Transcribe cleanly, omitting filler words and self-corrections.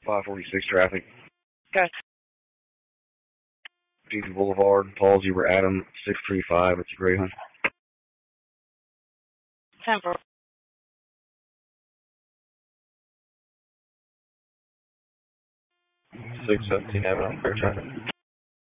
546 traffic. Okay. Jesus Boulevard, Paul Zebra Adam, 635. It's a Greyhound. 10-4. 617 Avenue, clear traffic.